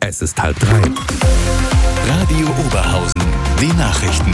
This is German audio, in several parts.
Es ist 2:30. Radio Oberhausen, die Nachrichten.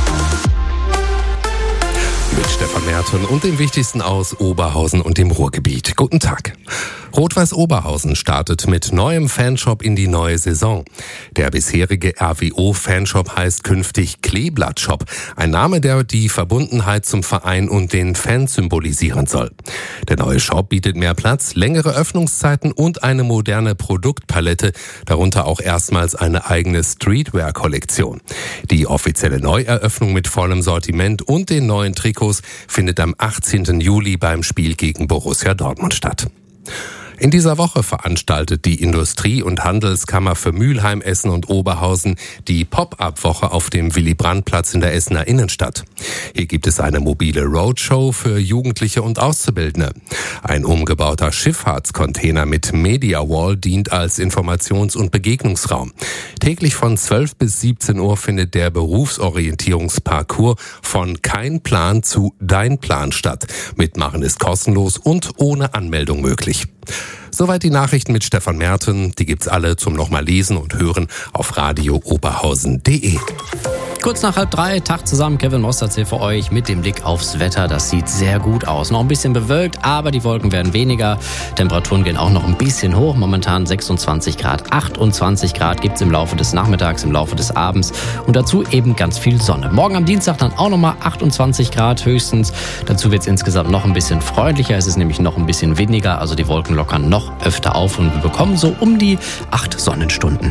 Mit Stefan Merten und dem Wichtigsten aus Oberhausen und dem Ruhrgebiet. Guten Tag. Rot-Weiß Oberhausen startet mit neuem Fanshop in die neue Saison. Der bisherige RWO-Fanshop heißt künftig Kleeblatt-Shop. Ein Name, der die Verbundenheit zum Verein und den Fans symbolisieren soll. Der neue Shop bietet mehr Platz, längere Öffnungszeiten und eine moderne Produktpalette, darunter auch erstmals eine eigene Streetwear-Kollektion. Die offizielle Neueröffnung mit vollem Sortiment und den neuen Trikots findet am 18. Juli beim Spiel gegen Borussia Dortmund statt. In dieser Woche veranstaltet die Industrie- und Handelskammer für Mülheim, Essen und Oberhausen die Pop-Up-Woche auf dem Willy-Brandt-Platz in der Essener Innenstadt. Hier gibt es eine mobile Roadshow für Jugendliche und Auszubildende. Ein umgebauter Schifffahrtscontainer mit Media Wall dient als Informations- und Begegnungsraum. Täglich von 12 bis 17 Uhr findet der Berufsorientierungsparcours von Kein Plan zu Dein Plan statt. Mitmachen ist kostenlos und ohne Anmeldung möglich. Soweit die Nachrichten mit Stefan Merten. Die gibt's alle zum nochmal lesen und hören auf radiooberhausen.de. Kurz nach 2:30, Tag zusammen, Kevin Mosterz hier für euch mit dem Blick aufs Wetter. Das sieht sehr gut aus. Noch ein bisschen bewölkt, aber die Wolken werden weniger. Temperaturen gehen auch noch ein bisschen hoch. Momentan 26 Grad, 28 Grad gibt's im Laufe des Nachmittags, im Laufe des Abends. Und dazu eben ganz viel Sonne. Morgen am Dienstag dann auch nochmal 28 Grad höchstens. Dazu wird's insgesamt noch ein bisschen freundlicher. Es ist nämlich noch ein bisschen windiger. Also die Wolken lockern noch öfter auf und wir bekommen so um die 8 Sonnenstunden.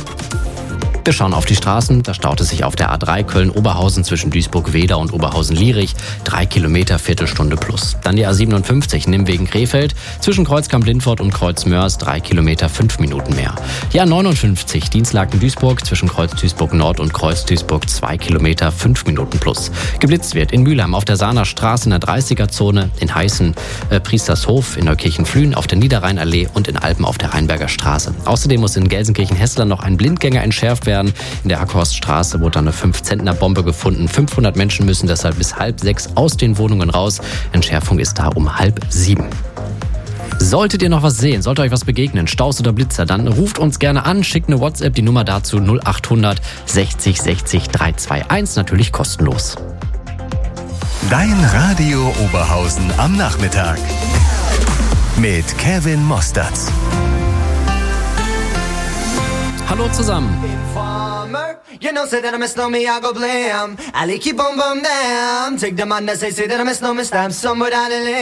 Wir schauen auf die Straßen. Da staut es sich auf der A3 Köln-Oberhausen zwischen Duisburg-Wedau und Oberhausen-Lierich. 3 Kilometer, Viertelstunde plus. Dann die A57 Nimwegen-Krefeld zwischen Kreuzkamp-Lindfort und Kreuz-Mörs. 3 Kilometer, 5 Minuten mehr. Die A59 Dinslaken-Duisburg zwischen Kreuz-Duisburg-Nord und Kreuz-Duisburg. 2 Kilometer, 5 Minuten plus. Geblitzt wird in Mülheim auf der Sahner Straße in der 30er-Zone, in Heißen, Priestershof, in Neukirchen-Flühen auf der Niederrheinallee und in Alpen auf der Rheinberger Straße. Außerdem muss in Gelsenkirchen-Hessler noch ein Blindgänger entschärft werden. In der Hackhorststraße wurde eine 5-Zentner-Bombe gefunden. 500 Menschen müssen deshalb bis 5:30 aus den Wohnungen raus. Entschärfung ist da um 6:30. Solltet ihr noch was sehen, sollte euch was begegnen, Staus oder Blitzer, dann ruft uns gerne an, schickt eine WhatsApp, die Nummer dazu 0800 60 60 321, natürlich kostenlos. Dein Radio Oberhausen am Nachmittag. Mit Kevin Mosterz. Hallo zusammen. You know, say that I miss no me, I go blam. I like you boom boom damn. Take the man that say that I miss no me, stamp somewhere down the lane.